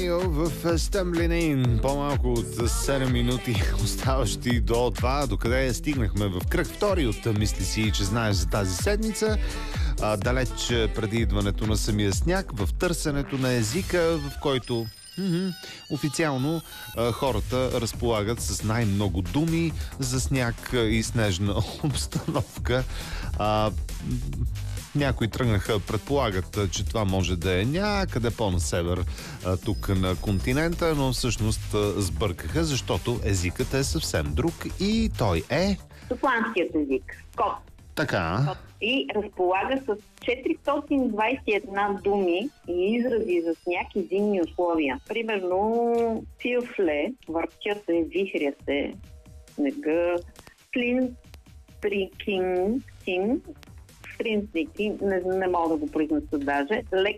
радио в Стъмбленин. По-малко от 7 минути оставащи до 2. Докъде стигнахме в кръг втори от Мисли си, че знаеш за тази седмица. Далеч преди идването на самия сняг, в търсенето на езика, в който официално хората разполагат с най-много думи за сняг и снежна обстановка. Някои тръгнаха, предполагат, че това може да е някъде по-на север тук на континента, но всъщност сбъркаха, защото езикът е съвсем друг и той е... Шотландският език. Скот. Така. И разполага с 421 думи и изрази за сняг и зимни условия. Примерно филфле, въртя се, вихря се, снега, слин, стрикин, не мога да го произнеса даже, лек